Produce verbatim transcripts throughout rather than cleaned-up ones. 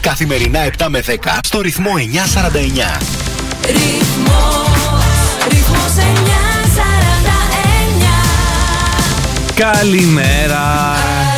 Καθημερινά επτά με δέκα στο ρυθμό εννιά σαράντα εννιά. Ρυθμός, ρυθμός εννιά σαράντα εννιά. Καλημέρα.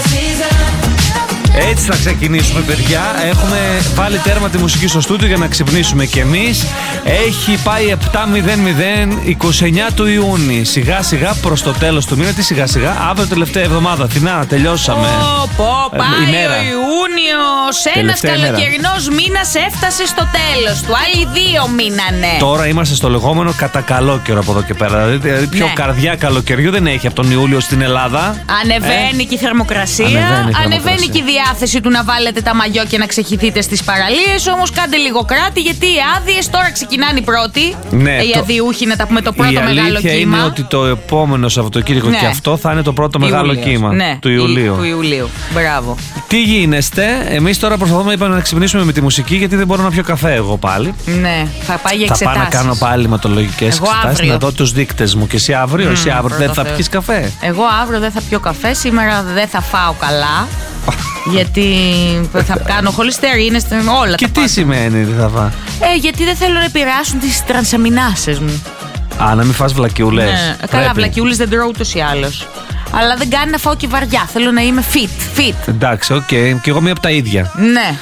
Έτσι θα ξεκινήσουμε, παιδιά. Έχουμε βάλει τέρμα τη μουσική στο στούντιο για να ξυπνήσουμε κι εμείς. Έχει πάει επτά μηδέν μηδέν, είκοσι εννιά του Ιούνιου. Σιγά σιγά προς το τέλος του μήνα. Τι σιγά σιγά, αύριο τελευταία εβδομάδα. Αθηνά, τελειώσαμε. Πω, πω, πάει ημέρα. ο Ιούνιος. Ένας καλοκαιρινός μήνας έφτασε στο τέλος του. Άλλοι δύο μείνανε. Τώρα είμαστε στο λεγόμενο κατά καλό καιρό από εδώ και πέρα. Δηλαδή πιο Ναι. καρδιά καλοκαιριού δεν έχει από τον Ιούλιο στην Ελλάδα. Ανεβαίνει Ε? και η θερμοκρασία. Ανεβαίνει η θερμοκρασία. Ανεβαίνει και η διάθεση του να βάλετε τα μαγιό και να ξεχυθείτε στις παραλίες. Όμως κάντε λίγο κράτη, γιατί οι άδειες τώρα ξεκινάνε οι πρώτοι. Ναι, οι το... αδειούχοι, να τα πούμε, το πρώτο η μεγάλο αλήθεια κύμα. είναι ότι το επόμενο Σαββατοκύριακο Ναι. και αυτό θα είναι το πρώτο μεγάλο Ιούλιος. κύμα Ναι, του Ιουλίου. Του Ιουλίου. Μπράβο. Τι γίνεστε, εμείς τώρα προσπαθούμε είπαμε, να ξυπνήσουμε με τη μουσική, γιατί δεν μπορώ να πιω καφέ εγώ πάλι. Ναι, θα πάει για Θα εξετάσεις. πάω να κάνω πάλι αιματολογικές Εγώ εξετάσεις, αύριο. να δω τους δείκτες μου. Και εσύ αύριο, Μμμ, εσύ αύριο δεν πρώτο θα Θεός. πιεις καφέ. Εγώ αύριο δεν θα πιω καφέ, σήμερα δεν θα φάω καλά. Γιατί θα κάνω χολυστερίνες, όλα Και τα τι πάντα. σημαίνει δεν θα φάω. Ε, γιατί δεν θέλω να επηρεάσουν τις τρανσαμινάσες μου. Α, να μην φας βλακιούλες. Ναι, καλά, βλακιούλες δεν τρώω ούτως ή άλλως. Αλλά δεν κάνει να φάω και βαριά. Θέλω να είμαι fit, fit. Εντάξει, οκ. Okay. Και εγώ μία από τα ίδια. Ναι.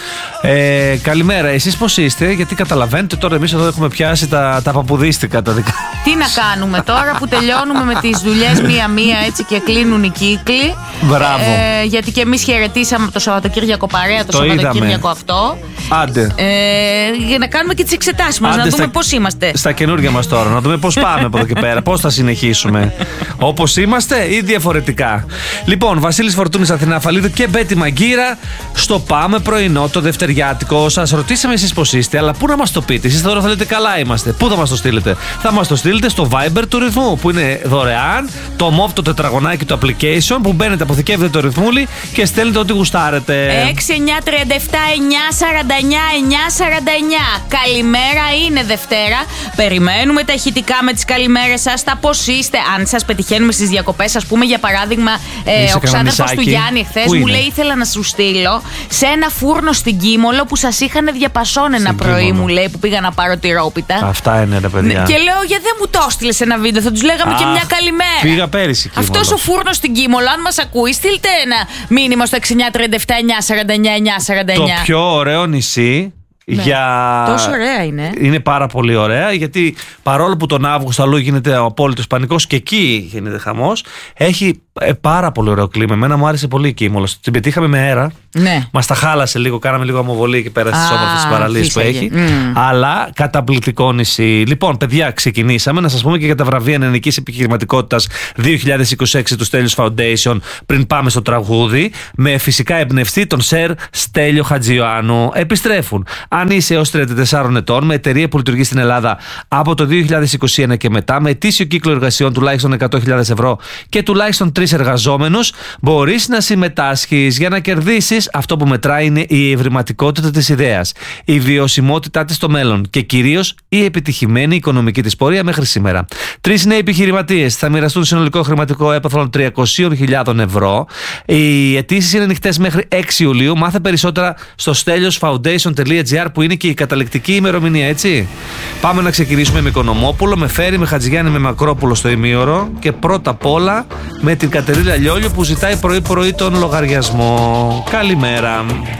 Ε, καλημέρα, εσείς πώς είστε, γιατί καταλαβαίνετε τώρα εμείς εδώ έχουμε πιάσει τα, τα παπουδίστικα τα δικά. Τι να κάνουμε τώρα που τελειώνουμε με τις δουλειές μία-μία έτσι και κλείνουν οι κύκλοι. Μπράβο. Ε, γιατί και εμείς χαιρετήσαμε από το Σαββατοκύριακο παρέα το, Το Σαββατοκύριακο είδαμε. αυτό. Άντε. Ε, για να κάνουμε και τις εξετάσεις μας, Άντε να δούμε στα- πώς είμαστε. Στα καινούργια μας τώρα, να δούμε πώς πάμε από εδώ και πέρα, πώς θα συνεχίσουμε. Όπως είμαστε ή διαφορετικά. Λοιπόν, Βασίλης Φορτούνης, Αθηνά Αφαλίδου και Μπέτη Μαγκύρα στο Πάμε Πρωινό, το Δευτεριάτικο. Σας ρωτήσαμε εσείς πώς είστε, αλλά πού να μας το πείτε. Εσείς τώρα θα λέτε καλά είμαστε. Πού θα μας το στείλετε? Θα μας το στείλετε στο Viber του ρυθμού, που είναι δωρεάν. Το μοβ, το τετραγωνάκι του application, που μπαίνετε, αποθηκεύετε το ρυθμούλι και στέλνετε ό,τι γουστάρετε. έξι εννιά τριάντα επτά εννιά σαράντα εννιά εννιά σαράντα εννιά. Καλημέρα, είναι Δευτέρα. Περιμένουμε τα ηχητικά με τις καλημέρες σας. Τα πώς είστε, αν σας πετυχαίνουμε στις διακοπές, ας πούμε, για παράδειγμα, ε, Είσαι ο ξάδερφος του κανονισάκι. Γιάννη εχθές Πού μου είναι? λέει: ήθελα να σου στείλω σε ένα φούρνο στην Κίμολο που σας είχαν διαπασών ένα Στην πρωί, Κίμολο. μου λέει, που πήγα να πάρω τη ρόπιτα. Αυτά είναι, ρε παιδιά. Και λέω: γιατί δεν μου το έστειλες ένα βίντεο, θα τους λέγαμε και Αχ, μια καλημέρα. πήγα πέρυσι Κίμολο. Αυτός ο φούρνος στην Κίμολο, αν μας ακούει, στείλτε ένα μήνυμα στο έξι εννιά τριάντα επτά εννιά σαράντα εννιά εννιά σαράντα εννιά. Το πιο ωραίο νησί. Ναι. Για... Τόσο ωραία είναι. Είναι πάρα πολύ ωραία, γιατί παρόλο που τον Αύγουστο αλλού γίνεται ο απόλυτος πανικός και εκεί γίνεται χαμός, έχει ε, πάρα πολύ ωραίο κλίμα. Εμένα μου άρεσε πολύ η Κίμολος. Την πετύχαμε με αέρα. Ναι. Μας τα χάλασε λίγο, κάναμε λίγο αμοβολή εκεί πέρα στις Α, όμορφες παραλίες που φύσαγε. έχει. Μμ. Αλλά καταπληκτικό νησί. Λοιπόν, παιδιά, ξεκινήσαμε. Να σας πούμε και για τα βραβεία Νεανικής Επιχειρηματικότητας δύο χιλιάδες είκοσι έξι του Στέλιους Foundation πριν πάμε στο τραγούδι. Με φυσικά εμπνευστή τον Σερ Στέλιο Χατζιωάννου. Επιστρέφουν. Αν είσαι έως τριάντα τεσσάρων ετών, με εταιρεία που λειτουργεί στην Ελλάδα από το δύο χιλιάδες είκοσι ένα και μετά, με ετήσιο κύκλο εργασιών τουλάχιστον εκατό χιλιάδες ευρώ και τουλάχιστον τρεις εργαζόμενους, μπορείς να συμμετάσχεις. Για να κερδίσεις, αυτό που μετράει είναι η ευρηματικότητα της ιδέας, η βιωσιμότητά της στο μέλλον και κυρίως η επιτυχημένη οικονομική της πορεία μέχρι σήμερα. Τρεις νέοι επιχειρηματίες θα μοιραστούν συνολικό χρηματικό έπαθλο τριακόσιες χιλιάδες ευρώ. Οι αιτήσεις είναι ανοιχτές μέχρι έξι Ιουλίου. Μάθε περισσότερα στο steliosfoundation τελεία gr, που είναι και η καταληκτική ημερομηνία, έτσι. Πάμε να ξεκινήσουμε με Οικονομόπουλο, με Φέρη, με Χατζηγιάννη, με Μακρόπουλο στο ημίωρο και πρώτα απ' όλα με την Κατερίνα Λιόλιο που ζητάει πρωί-πρωί τον λογαριασμό. Καλημέρα.